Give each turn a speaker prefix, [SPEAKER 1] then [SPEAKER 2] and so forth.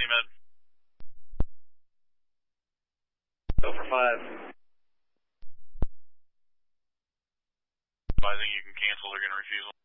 [SPEAKER 1] CMed.
[SPEAKER 2] Go for 5.
[SPEAKER 1] Advising you can cancel, they're going to refusal.